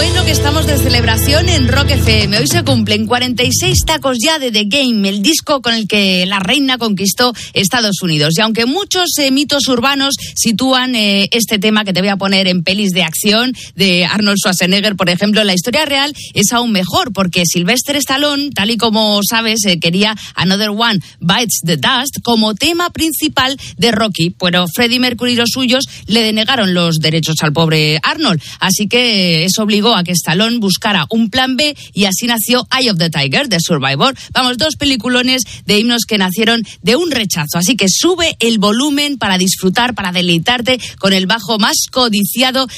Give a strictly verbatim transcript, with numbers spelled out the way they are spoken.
Bueno, que estamos de celebración en Rock F M. Hoy se cumplen cuarenta y seis tacos ya de The Game, el disco con el que la reina conquistó Estados Unidos. Y aunque muchos eh, mitos urbanos sitúan eh, este tema que te voy a poner en pelis de acción de Arnold Schwarzenegger, por ejemplo, la historia real es aún mejor, porque Sylvester Stallone, tal y como sabes, eh, quería Another One Bites the Dust como tema principal de Rocky, pero Freddie Mercury y los suyos le denegaron los derechos al pobre Arnold. Así que eh, eso obligó a que Stallone buscara un plan B y así nació Eye of the Tiger, de Survivor. Vamos, dos peliculones de himnos que nacieron de un rechazo. Así que sube el volumen para disfrutar, para deleitarte con el bajo más codiciado